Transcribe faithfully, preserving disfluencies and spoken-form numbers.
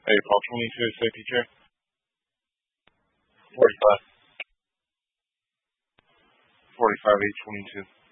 April twenty-fifth, C P J. forty-five. forty-five, eight twenty-two.